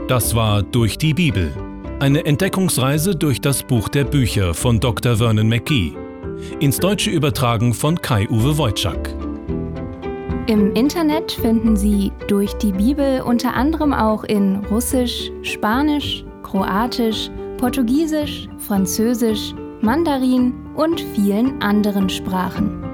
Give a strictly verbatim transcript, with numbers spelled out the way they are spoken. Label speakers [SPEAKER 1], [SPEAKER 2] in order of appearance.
[SPEAKER 1] Das war Durch die Bibel. Eine Entdeckungsreise durch das Buch der Bücher von Doktor Vernon McGee. Ins Deutsche übertragen von Kai-Uwe Wojczak.
[SPEAKER 2] Im Internet finden Sie Durch die Bibel unter anderem auch in Russisch, Spanisch, Kroatisch, Portugiesisch, Französisch, Mandarin und vielen anderen Sprachen.